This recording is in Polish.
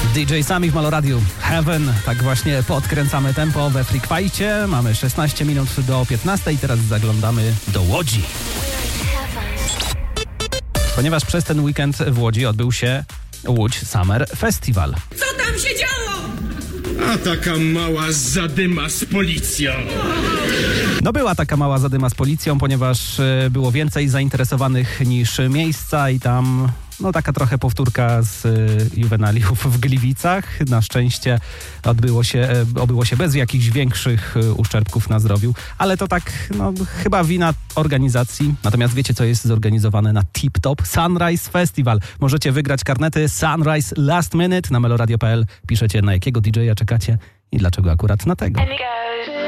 DJ Sami w Maloradiu. Heaven. Tak właśnie podkręcamy tempo we Freak Fight'cie. Mamy 16 minut do 15 i teraz zaglądamy do Łodzi. Ponieważ przez ten weekend w Łodzi odbył się Łódź Summer Festival. Co tam się działo? A taka mała zadyma z policją. No była taka mała zadyma z policją, ponieważ było więcej zainteresowanych niż miejsca i tam taka trochę powtórka z juwenaliów w Gliwicach. Na szczęście obyło się bez jakichś większych uszczerbków na zdrowiu, ale to tak chyba wina organizacji. Natomiast wiecie, co jest zorganizowane na Tip Top? Sunrise Festival. Możecie wygrać karnety Sunrise Last Minute na meloradio.pl. Piszecie, na jakiego DJ-a czekacie i dlaczego akurat na tego.